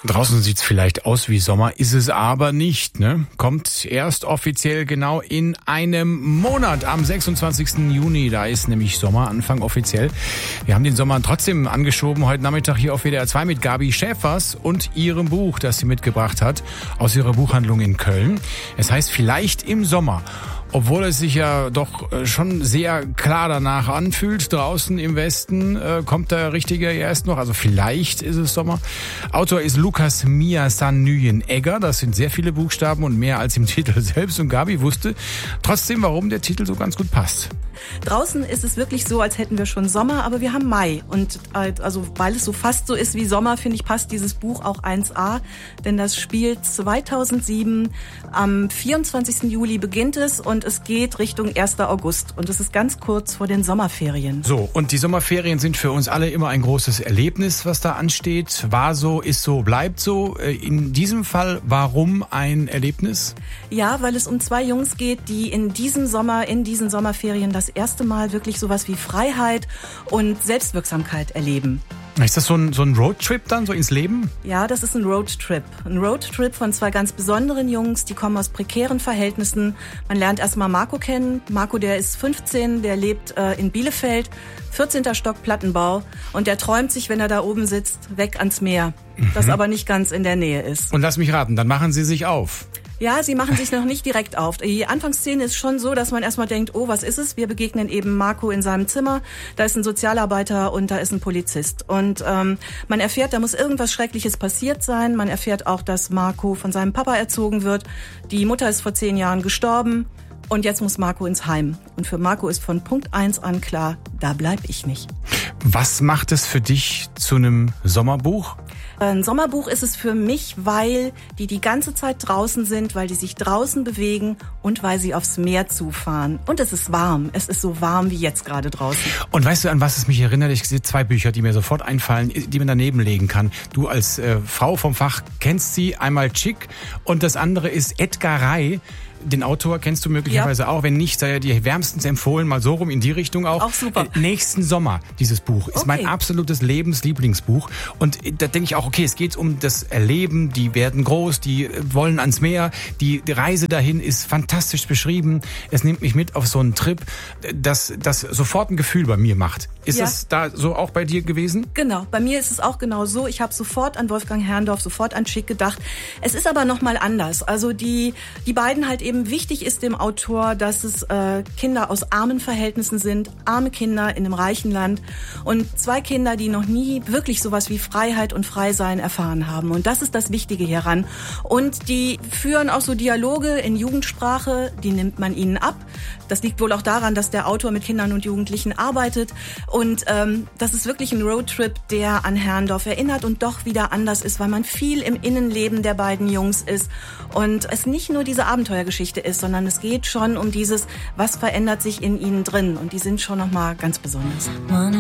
Draußen sieht's vielleicht aus wie Sommer, ist es aber nicht, ne? Kommt erst offiziell genau in einem Monat, am 26. Juni. Da ist nämlich Sommeranfang offiziell. Wir haben den Sommer trotzdem angeschoben heute Nachmittag hier auf WDR 2 mit Gabi Schäfers und ihrem Buch, das sie mitgebracht hat, aus ihrer Buchhandlung in Köln. Es heißt Vielleicht im Sommer. Obwohl es sich ja doch schon sehr klar danach anfühlt, draußen im Westen kommt der Richtige erst noch, also vielleicht ist es Sommer. Autor ist Lukas Miasanyen-Egger, das sind sehr viele Buchstaben und mehr als im Titel selbst. Und Gabi wusste trotzdem, warum der Titel so ganz gut passt. Draußen ist es wirklich so, als hätten wir schon Sommer, aber wir haben Mai. Und also weil es so fast so ist wie Sommer, finde ich, passt dieses Buch auch 1a. Denn das spielt 2007, am 24. Juli beginnt es und es geht Richtung 1. August. Und es ist ganz kurz vor den Sommerferien. So, und die Sommerferien sind für uns alle immer ein großes Erlebnis, was da ansteht. War so, ist so, bleibt so. In diesem Fall, warum ein Erlebnis? Ja, weil es um zwei Jungs geht, die in diesen Sommerferien das erste Mal wirklich sowas wie Freiheit und Selbstwirksamkeit erleben. Ist das so ein Roadtrip dann, so ins Leben? Ja, das ist ein Roadtrip. Ein Roadtrip von zwei ganz besonderen Jungs, die kommen aus prekären Verhältnissen. Man lernt erstmal Marco kennen. Marco, der ist 15, der lebt in Bielefeld, 14. Stock Plattenbau. Und der träumt sich, wenn er da oben sitzt, weg ans Meer, das aber nicht ganz in der Nähe ist. Und lass mich raten, dann machen Sie sich auf. Ja, sie machen sich noch nicht direkt auf. Die Anfangsszene ist schon so, dass man erstmal denkt, oh, was ist es? Wir begegnen eben Marco in seinem Zimmer. Da ist ein Sozialarbeiter und da ist ein Polizist. Und man erfährt, da muss irgendwas Schreckliches passiert sein. Man erfährt auch, dass Marco von seinem Papa erzogen wird. Die Mutter ist vor 10 Jahren gestorben. Und jetzt muss Marco ins Heim. Und für Marco ist von Punkt 1 an klar, da bleib ich nicht. Was macht es für dich zu einem Sommerbuch? Ein Sommerbuch ist es für mich, weil die ganze Zeit draußen sind, weil die sich draußen bewegen und weil sie aufs Meer zufahren. Und es ist warm. Es ist so warm wie jetzt gerade draußen. Und weißt du, an was es mich erinnert? Ich sehe 2 Bücher, die mir sofort einfallen, die man daneben legen kann. Du als Frau vom Fach kennst sie, einmal Chick und das andere ist Edgar Ray. Den Autor kennst du möglicherweise auch. Wenn nicht, sei er dir wärmstens empfohlen, mal so rum in die Richtung auch. Auch super. Nächsten Sommer, dieses Buch, ist mein absolutes Lebenslieblingsbuch. Und da denke ich auch, okay, es geht um das Erleben, die werden groß, die wollen ans Meer, die Reise dahin ist fantastisch beschrieben. Es nimmt mich mit auf so einen Trip, das sofort ein Gefühl bei mir macht. Ist das da so auch bei dir gewesen? Genau, bei mir ist es auch genau so. Ich habe sofort an Wolfgang Herrndorf, sofort an Chick gedacht. Es ist aber nochmal anders. Also die beiden halt eben wichtig ist dem Autor, dass es Kinder aus armen Verhältnissen sind, arme Kinder in einem reichen Land und 2 Kinder, die noch nie wirklich sowas wie Freiheit und Freisein erfahren haben. Und das ist das Wichtige hieran. Und die führen auch so Dialoge in Jugendsprache, die nimmt man ihnen ab. Das liegt wohl auch daran, dass der Autor mit Kindern und Jugendlichen arbeitet. Und das ist wirklich ein Roadtrip, der an Herrndorf erinnert und doch wieder anders ist, weil man viel im Innenleben der beiden Jungs ist. Und es nicht nur diese Abenteuergeschichte ist, sondern es geht schon um dieses, was verändert sich in ihnen drin. Und die sind schon nochmal ganz besonders.